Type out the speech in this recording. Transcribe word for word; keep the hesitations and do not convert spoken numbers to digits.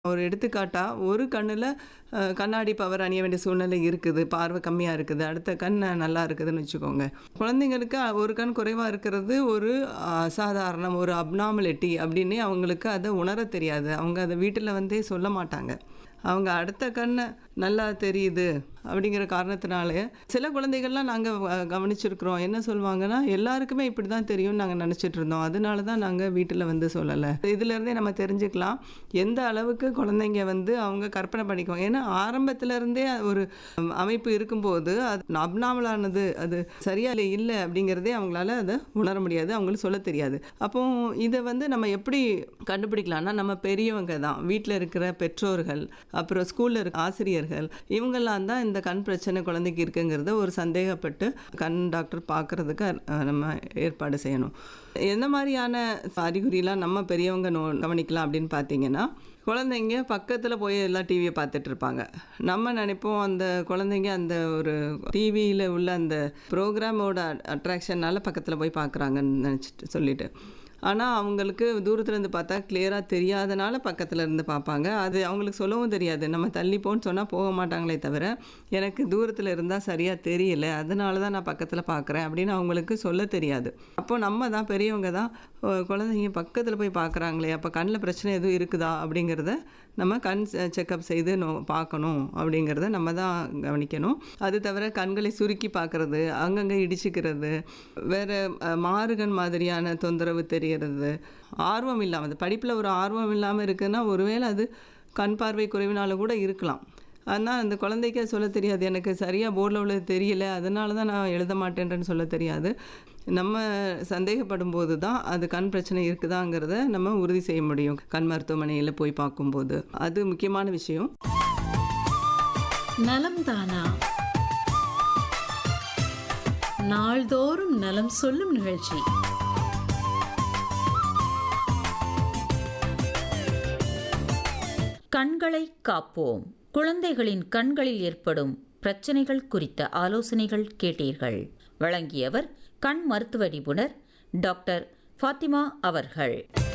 ஒரு எடுத்துக்காட்டா ஒரு கண்ணுல அ கண்ணாடி பவர் அணிய வேண்டிய சூழ்நிலை இருக்குது. பார்வை கம்மியா இருக்குது. அடுத்த கண் நல்லா இருக்குதுன்னு வச்சுக்கோங்க. குழந்தைங்களுக்கு ஒரு கண் குறைவா இருக்கிறது ஒரு அசாதாரணம், ஒரு அப்நார்மாலிட்டி அப்படின்னே அவங்களுக்கு அத உணரத் தெரியாது. அவங்க அத வீட்டில வந்தே சொல்ல மாட்டாங்க. அவங்க அடுத்த கண்ணு நல்லா தெரியுது அப்படிங்கிற காரணத்தினால சில குழந்தைகள்லாம் நாங்க அ கவனிச்சிருக்கிறோம். என்ன சொல்லுவாங்கன்னா, எல்லாருக்குமே இப்படி தான் தெரியும்னு நாங்க நினச்சிட்டு இருந்தோம். அதனால தான் நாங்க வீட்டில வந்து சொல்லல. இதிலேருந்தே நம்ம தெரிஞ்சுக்கலாம். எந்த அளவுக்கு குழந்தைங்க வந்து அவங்க கற்பனை பண்ணிக்குவாங்க. ஏன்னா ஆரம்பத்துல இருந்தே ஒரு அமைப்பு இருக்கும்போது, அது அப்நார்மலானது அது சரியா இல்ல அப்படிங்கிறதே அவங்களால அத உணர முடியாது. அவங்களுக்கு சொல்லத் தெரியாது. அப்போ இத வந்து நம்ம எப்படி கண்டுபிடிக்கலாம்னா, நம்ம பெரியவங்க தான். வீட்ல இருக்கிற பெற்றோர்கள், அப்புறம் ஸ்கூல்ல இருக்க ஆசிரியர்கள், இவங்கெல்லாம் தான் இந்த கண் பிரச்சனை குழந்தைக்கு இருக்குங்கிறத ஒரு சந்தேகப்பட்டு கண் டாக்டர் பார்க்கறதுக்கு அ நம்ம ஏற்பாடு செய்யணும். எந்த மாரியான அறிகுறிலாம் நம்ம பெரியவங்க நோ கவனிக்கலாம் அப்படின்னு பார்த்தீங்கன்னா, குழந்தைங்க பக்கத்துல போய் எல்லாம் டிவிய பார்த்துட்டு இருப்பாங்க. நம்ம நினைப்போம் அந்த குழந்தைங்க அந்த ஒரு டிவியில உள்ள அந்த புரோகிராமோட அட்ராக்ஷனால பக்கத்துல போய் பார்க்குறாங்கன்னு நினச்சிட்டு சொல்லிட்டு. ஆனா, அவங்களுக்கு தூரத்துல இருந்து பார்த்தா கிளியரா தெரியாதனால பக்கத்துல இருந்து பார்ப்பாங்க. அது அவங்களுக்கு சொல்லவும் தெரியாது. நம்ம தள்ளி போன்னு சொன்னா போக மாட்டாங்களே தவிர, எனக்கு தூரத்துல இருந்தா சரியா தெரியல. அதனால தான் நான் பக்கத்துல பார்க்குறேன் அப்படின்னு அவங்களுக்கு சொல்லத் தெரியாது. அப்போ நம்ம தான் பெரியவங்க தான் அ குழந்தைங்க பக்கத்துல போய் பார்க்குறாங்களே, அப்ப கண்ல பிரச்சனை எதுவும் இருக்குதா அப்படிங்கிறத நம்ம கண் செக்கப் செய்து நோ பார்க்கணும் அப்படிங்கிறத நம்ம தான் கவனிக்கணும். அது தவிர கண்களை சுருக்கி பார்க்கறது, அங்கங்க இடிச்சுக்கிறது, வேற அ மாறுகண் மாதிரியான தொந்தரவு தெரியறது, ஆர்வம் இல்லாம படிப்புல ஒரு ஆர்வம் இல்லாம இருக்குன்னா, ஒருவேளை அது கண் பார்வை குறைவினால கூட இருக்கலாம். ஆனா அந்த குழந்தைக்கு சொல்லத் தெரியாது. எனக்கு சரியா போர்ட்ல உள்ளது தெரியல. அதனால தான் நான் எழுத மாட்டேன்றேன்னு சொல்லத் தெரியாது. நம்ம சந்தேகப்படும்போது தான் அது கண் பிரச்சனை இருக்குதாங்கிறத நம்ம உறுதி செய்ய முடியும். கண் மருத்துவமனையில போய் பார்க்கும்போது. அது முக்கியமான விஷயம். நலம் தானா நாள்தோறும் நலம் சொல்லும் நிகழ்ச்சி. கண்களை காப்போம். குழந்தைகளின் கண்களில் ஏற்படும் பிரச்சனைகள் குறித்த ஆலோசனைகள் கேட்டீர்கள். வழங்கியவர் கண் மருத்துவ நிபுணர் டாக்டர் ஃபாத்திமா அவர்கள்.